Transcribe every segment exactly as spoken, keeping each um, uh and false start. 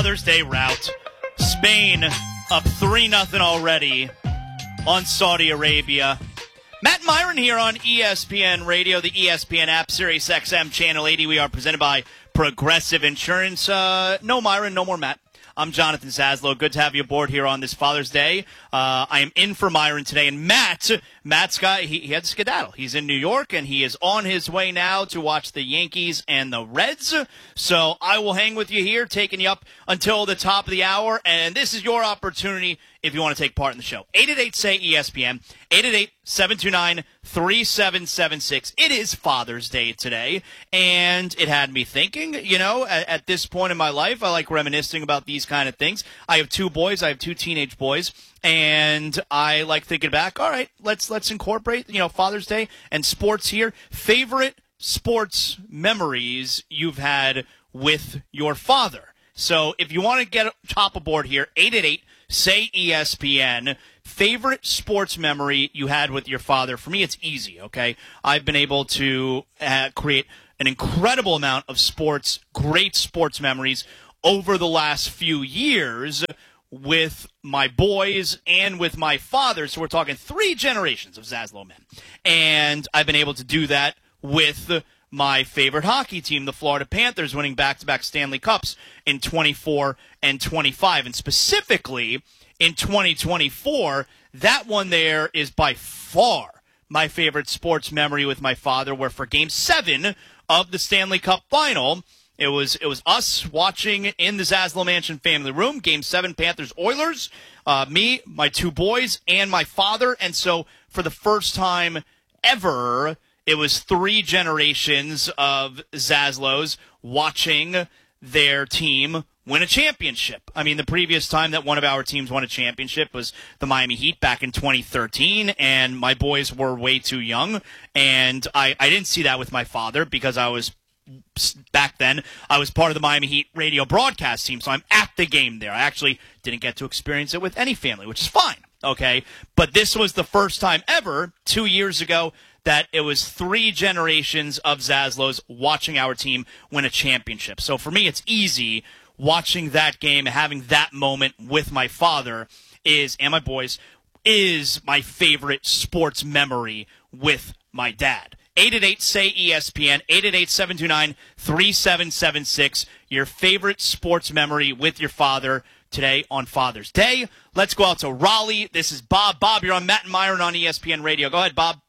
Father's Day route. Spain up three nothing already on Saudi Arabia. Matt Myron here on E S P N Radio, the E S P N app, Sirius X M Channel eighty. We are presented by Progressive Insurance. Uh, no Myron, no more Matt. I'm Jonathan Zaslow. Good to have you aboard here on this Father's Day. Uh, I am in for Myron today, and Matt, Matt's got he, he had to skedaddle. He's in New York, and he is on his way now to watch the Yankees and the Reds. So I will hang with you here, taking you up until the top of the hour, and this is your opportunity if you want to take part in the show. eight eight eight, S A Y, E S P N, eight eight eight, seven two nine, three seven seven six. It is Father's Day today, and it had me thinking, you know, at, at this point in my life, I like reminiscing about these kind of things. I have two boys. I have two teenage boys, and I like thinking back, all right, let's let's incorporate, you know, Father's Day and sports here. Favorite sports memories you've had with your father. So if you want to get top aboard here, eight eight eight, S A Y, E S P N. Favorite sports memory you had with your father? For me, it's easy, okay? I've been able to uh, create an incredible amount of sports, great sports memories over the last few years with my boys and with my father. So we're talking three generations of Zaslow men. And I've been able to do that with my favorite hockey team, the Florida Panthers, winning back-to-back Stanley Cups in twenty-four and twenty-five. And specifically in twenty twenty-four, that one there is by far my favorite sports memory with my father, where for Game seven of the Stanley Cup Final, it was it was us watching in the Zaslow Mansion family room, Game seven, Panthers-Oilers, uh, me, my two boys, and my father. And so for the first time ever, it was three generations of Zaslows watching their team win a championship. I mean, the previous time that one of our teams won a championship was the Miami Heat back in twenty thirteen, and my boys were way too young, and I, I didn't see that with my father because I was, back then, I was part of the Miami Heat radio broadcast team, so I'm at the game there. I actually didn't get to experience it with any family, which is fine, okay? But this was the first time ever, two years ago, that it was three generations of Zaslows watching our team win a championship. So for me, it's easy. Watching that game, having that moment with my father is, and my boys, is my favorite sports memory with my dad. eight eight eight, S A Y, E S P N, eight eight eight, seven two nine, three seven seven six. Your favorite sports memory with your father today on Father's Day. Let's go out to Raleigh. This is Bob. Bob, you're on Matt and Myron on E S P N Radio. Go ahead, Bob.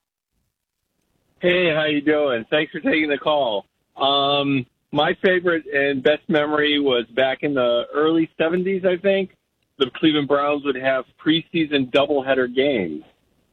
Hey, how you doing? Thanks for taking the call. Um, my favorite and best memory was back in the early seventies, I think. The Cleveland Browns would have preseason doubleheader games.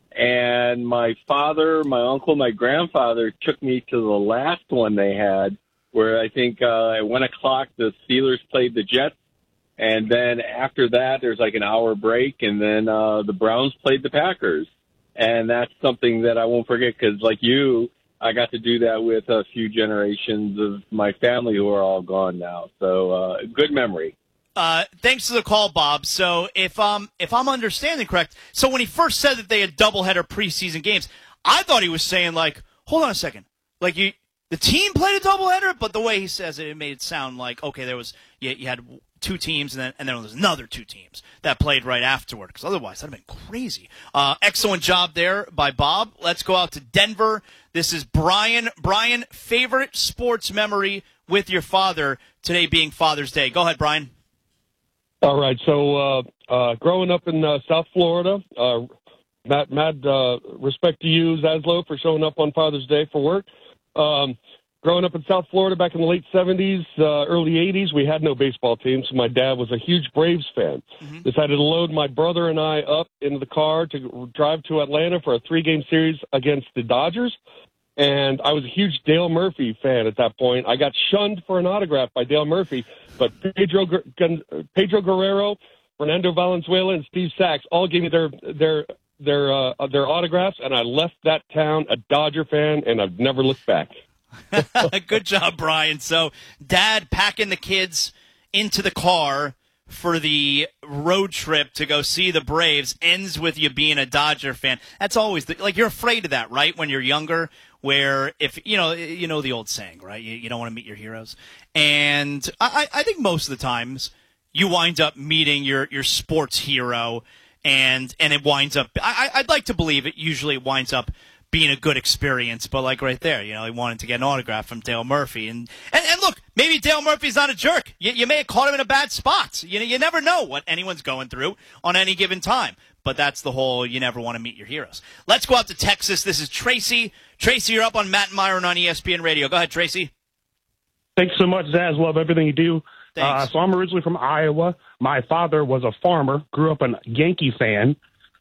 And my father, my uncle, my grandfather took me to the last one they had, where I think uh, at one o'clock the Steelers played the Jets. And then after that, there's like an hour break, and then uh, the Browns played the Packers. And that's something that I won't forget because, like you, I got to do that with a few generations of my family who are all gone now. So uh, good memory. Uh, thanks for the call, Bob. So if um if I'm understanding correct, so when he first said that they had doubleheader preseason games, I thought he was saying like, hold on a second, like you the team played a doubleheader, but the way he says it, it made it sound like okay, there was you, you had two teams and then and then there was another two teams that played right afterward. Because otherwise, that'd have been crazy. Uh, excellent job there by Bob. Let's go out to Denver. This is Brian. Brian, favorite sports memory with your father today being Father's Day. Go ahead, Brian. All right. So, uh, uh, growing up in uh, South Florida, uh, Matt, Matt, uh, respect to you, Zaslow, for showing up on Father's Day for work. Um, growing up in South Florida back in the late seventies, uh, early eighties, we had no baseball team, so my dad was a huge Braves fan. Mm-hmm. Decided to load my brother and I up into the car to drive to Atlanta for a three-game series against the Dodgers. And I was a huge Dale Murphy fan at that point. I got shunned for an autograph by Dale Murphy, but Pedro Pedro Guerrero, Fernando Valenzuela, and Steve Sachs all gave me their their their uh, their autographs, and I left that town a Dodger fan, and I've never looked back. Good job, Brian. So, Dad packing the kids into the car for the road trip to go see the Braves ends with you being a Dodger fan. That's always the, like, you're afraid of that, right? When you're younger, where if, you know, you know the old saying, right? You, you don't want to meet your heroes. And I, I think most of the times you wind up meeting your, your sports hero, and and it winds up, I, I'd like to believe it usually winds up being a good experience, but like right there, you know, he wanted to get an autograph from Dale Murphy. And, and, and look, maybe Dale Murphy's not a jerk. You, you may have caught him in a bad spot. You, you never know what anyone's going through on any given time. But that's the whole, you never want to meet your heroes. Let's go out to Texas. This is Tracy. Tracy, you're up on Matt and Myron on E S P N Radio. Go ahead, Tracy. Thanks so much, Zaz. Love everything you do. Uh, so I'm originally from Iowa. My father was a farmer, grew up a Yankee fan.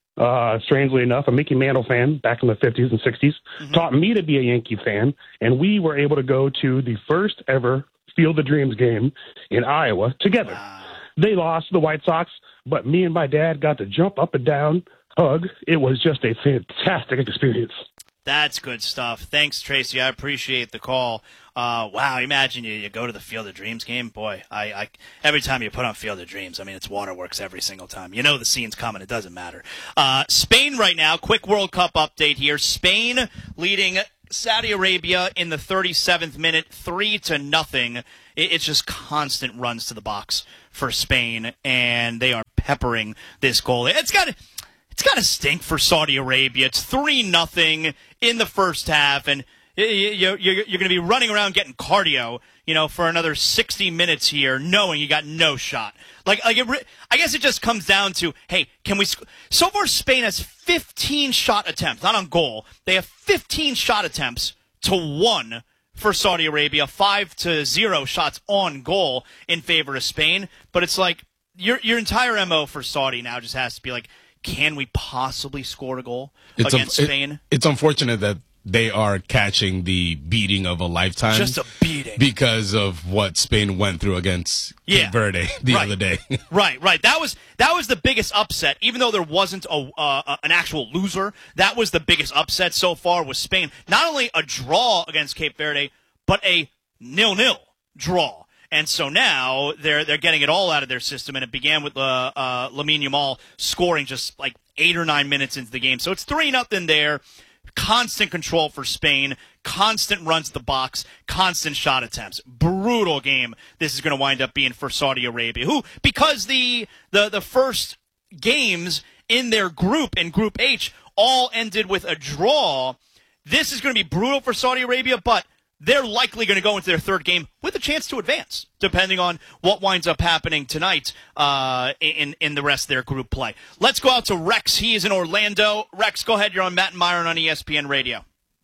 Uh, strangely enough, a Mickey Mantle fan back in the fifties and sixties, mm-hmm. taught me to be a Yankee fan, and we were able to go to the first ever Field of Dreams game in Iowa together. Wow. They lost to the White Sox, but me and my dad got to jump up and down, hug. It was just a fantastic experience. That's good stuff. Thanks, Tracy. I appreciate the call. Uh, wow, imagine you, you go to the Field of Dreams game. Boy, I, I every time you put on Field of Dreams, I mean, it's waterworks every single time. You know the scene's coming. It doesn't matter. Uh, Spain right now, quick World Cup update here. Spain leading Saudi Arabia in the thirty-seventh minute, three to nothing. It, it's just constant runs to the box for Spain, and they are peppering this goal. It's got to... It's got to stink for Saudi Arabia. It's three nothing in the first half, and you're going to be running around getting cardio, you know, for another sixty minutes here, knowing you got no shot. Like, like it, I guess it just comes down to, hey, can we sc- – so far Spain has fifteen shot attempts, not on goal. They have fifteen shot attempts to one for Saudi Arabia, five to zero shots on goal in favor of Spain. But it's like your your entire M O for Saudi now just has to be like, can we possibly score a goal it's against un- Spain? It, it's unfortunate that they are catching the beating of a lifetime. Just a beating. Because of what Spain went through against yeah. Cape Verde the right. other day. right, right. That was that was the biggest upset. Even though there wasn't a uh, an actual loser, that was the biggest upset so far with Spain. Not only a draw against Cape Verde, but a nil-nil draw. And so now they're they're getting it all out of their system, and it began with uh, uh, Lamine Yamal scoring just like eight or nine minutes into the game. So it's three nothing there. Constant control for Spain, constant runs to the box, constant shot attempts. Brutal game this is going to wind up being for Saudi Arabia, who, because the the the first games in their group, in Group H, all ended with a draw. This is going to be brutal for Saudi Arabia, but they're likely going to go into their third game with a chance to advance, depending on what winds up happening tonight uh, in in the rest of their group play. Let's go out to Rex. He is in Orlando. Rex, go ahead. You're on Matt and Myron on E S P N Radio.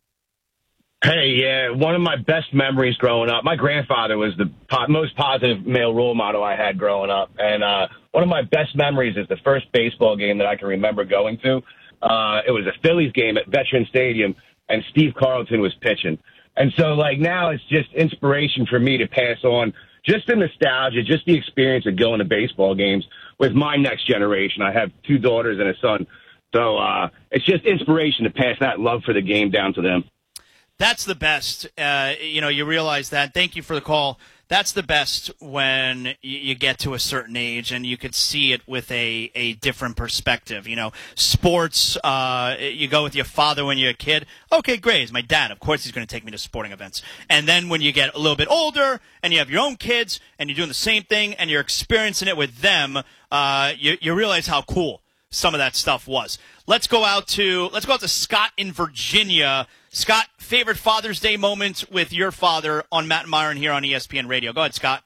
Hey, yeah, one of my best memories growing up, my grandfather was the po- most positive male role model I had growing up. And uh, one of my best memories is the first baseball game that I can remember going to. Uh, it was a Phillies game at Veterans Stadium, and Steve Carlton was pitching. And so, like, now it's just inspiration for me to pass on just the nostalgia, just the experience of going to baseball games with my next generation. I have two daughters and a son. So uh, it's just inspiration to pass that love for the game down to them. That's the best. Uh, you know, you realize that. Thank you for the call. That's the best when you get to a certain age and you could see it with a, a different perspective. You know, sports, uh, you go with your father when you're a kid. Okay, great. It's my dad. Of course he's going to take me to sporting events. And then when you get a little bit older and you have your own kids and you're doing the same thing and you're experiencing it with them, uh, you, you realize how cool some of that stuff was. Let's go out to let's go out to Scott in Virginia. Scott, favorite Father's Day moment with your father on Matt and Myron here on E S P N Radio. Go ahead, Scott.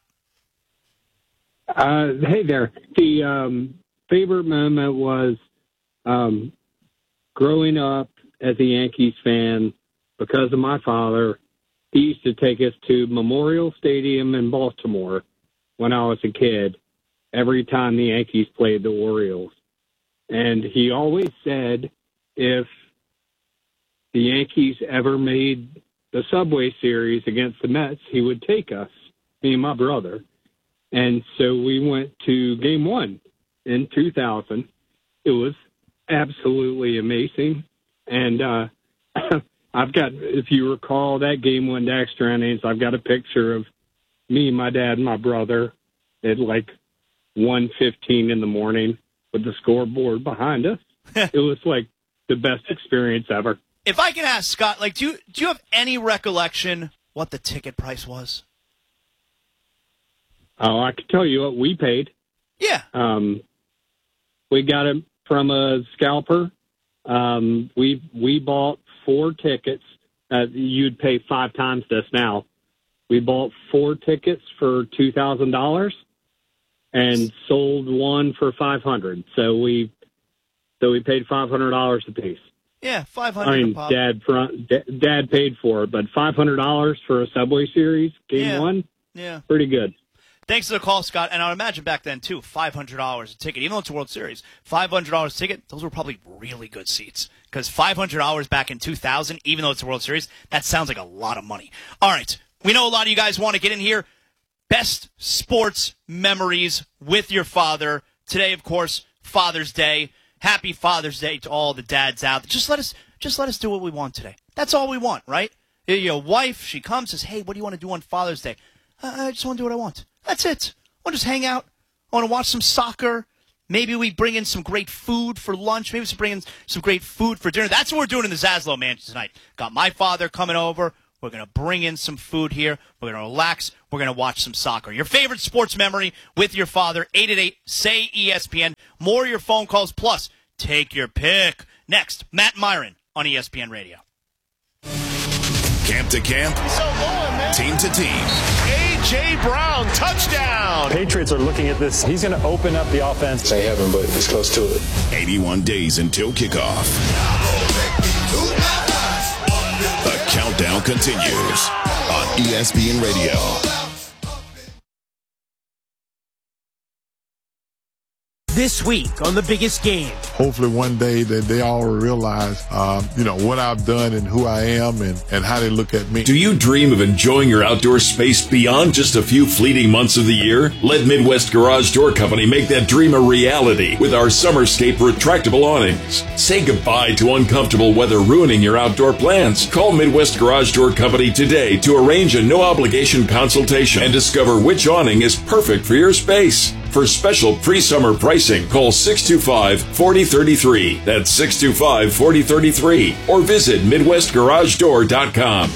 Uh, hey there. The um, favorite moment was um, growing up as a Yankees fan because of my father. He used to take us to Memorial Stadium in Baltimore when I was a kid every time the Yankees played the Orioles. And he always said if the Yankees ever made the Subway Series against the Mets, he would take us, me and my brother. And so we went to game one in two thousand. It was absolutely amazing. And uh, I've got, if you recall, that game went to extra innings. I've got a picture of me, my dad, and my brother at like one fifteen in the morning with the scoreboard behind us. It was like the best experience ever. If I can ask Scott, like, do you, do you have any recollection what the ticket price was? Oh, I can tell you what we paid. Yeah. Um, we got it from a scalper. Um, we we bought four tickets. Uh, you'd pay five times this now. We bought four tickets for two thousand dollars and sold one for five hundred. So we so we paid five hundred dollars a piece. Yeah, five hundred. I mean, Dad front, d- Dad paid for it, but five hundred dollars for a Subway Series game yeah. one. Yeah, pretty good. Thanks for the call, Scott. And I would imagine back then, too, five hundred dollars a ticket, even though it's a World Series, five hundred dollars a ticket, those were probably really good seats. Because five hundred dollars back in two thousand, even though it's a World Series, that sounds like a lot of money. All right, we know a lot of you guys want to get in here. Best sports memories with your father. Today, of course, Father's Day. Happy Father's Day to all the dads out there. Just let us, just let us do what we want today. That's all we want, right? Your wife, she comes, says, hey, what do you want to do on Father's Day? I just want to do what I want. That's it. I want to just hang out. I want to watch some soccer. Maybe we bring in some great food for lunch. Maybe we bring in some great food for dinner. That's what we're doing in the Zaslow Mansion tonight. Got my father coming over. We're going to bring in some food here. We're going to relax. We're going to watch some soccer. Your favorite sports memory with your father, eight eight eight, S A Y, E S P N. More of your phone calls, plus take your pick. Next, Matt Myron on E S P N Radio. Camp to camp, so long, man. Team to team. A J. Brown, touchdown. Patriots are looking at this. He's going to open up the offense. They haven't, but it's close to it. eighty-one days until kickoff. The countdown continues on E S P N Radio. This week on The Biggest Game. Hopefully one day that they all realize, um, you know, what I've done and who I am and, and how they look at me. Do you dream of enjoying your outdoor space beyond just a few fleeting months of the year? Let Midwest Garage Door Company make that dream a reality with our Summerscape retractable awnings. Say goodbye to uncomfortable weather ruining your outdoor plans. Call Midwest Garage Door Company today to arrange a no-obligation consultation and discover which awning is perfect for your space. For special pre-summer pricing, call six two five, four zero three three. That's six two five, four zero three three. Or visit midwest garage door dot com.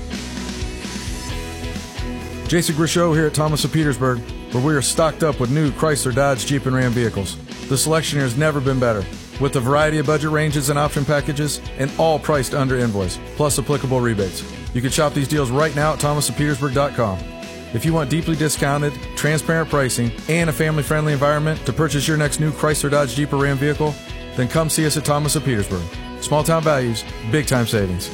Jason Grishow here at Thomas of Petersburg, where we are stocked up with new Chrysler, Dodge, Jeep, and Ram vehicles. The selection here has never been better, with a variety of budget ranges and option packages, and all priced under invoice, plus applicable rebates. You can shop these deals right now at thomas of petersburg dot com. If you want deeply discounted, transparent pricing, and a family-friendly environment to purchase your next new Chrysler, Dodge, Jeep, or Ram vehicle, then come see us at Thomas of Petersburg. Small-town values, big-time savings.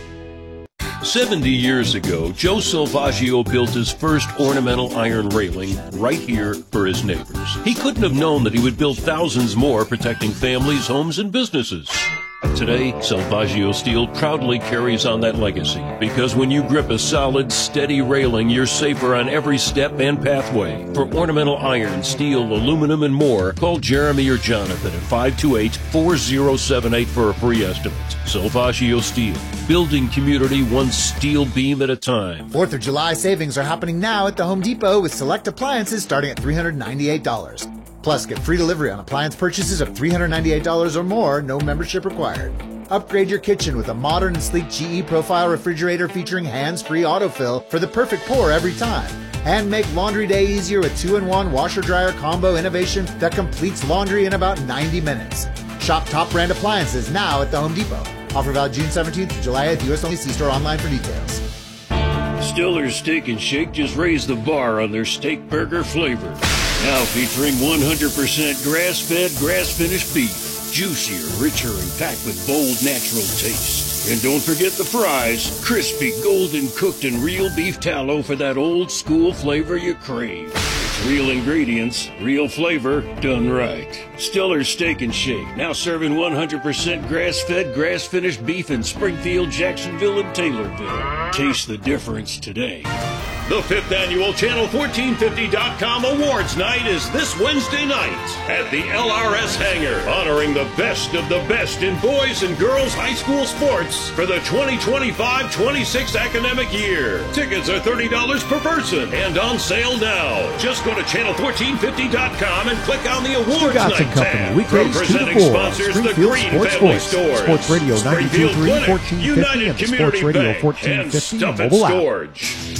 seventy years ago, Joe Salvaggio built his first ornamental iron railing right here for his neighbors. He couldn't have known that he would build thousands more protecting families, homes, and businesses. Today, Salvaggio Steel proudly carries on that legacy because when you grip a solid, steady railing, you're safer on every step and pathway. For ornamental iron, steel, aluminum, and more, call Jeremy or Jonathan at five two eight, four zero seven eight for a free estimate. Salvaggio Steel, building community one steel beam at a time. Fourth of July savings are happening now at the Home Depot with select appliances starting at three hundred ninety-eight dollars. Plus, get free delivery on appliance purchases of three hundred ninety-eight dollars or more, no membership required. Upgrade your kitchen with a modern and sleek G E Profile refrigerator featuring hands-free autofill for the perfect pour every time. And make laundry day easier with two in one washer-dryer combo innovation that completes laundry in about ninety minutes. Shop top brand appliances now at the Home Depot. Offer valid June seventeenth to July eighth. U S only. See store online for details. Stiller's Steak and Shake just raised the bar on their steak burger flavor. Now featuring one hundred percent grass-fed, grass-finished beef. Juicier, richer, and packed with bold, natural taste. And don't forget the fries. Crispy, golden cooked, and real beef tallow for that old-school flavor you crave. It's real ingredients, real flavor, done right. Stiller's Steak and Shake, now serving one hundred percent grass-fed, grass-finished beef in Springfield, Jacksonville, and Taylorville. Taste the difference today. The fifth annual Channel fourteen fifty dot com Awards Night is this Wednesday night at the L R S Hangar, honoring the best of the best in boys and girls high school sports for the twenty twenty-five twenty-six academic year. Tickets are thirty dollars per person and on sale now. Just go to channel fourteen fifty dot com and click on the Awards Night tab. Weekdays two to four. Springfield Sports Sports. Sports Radio ninety-two point three, fourteen fifty, and the Sports Radio fourteen fifty and mobile app.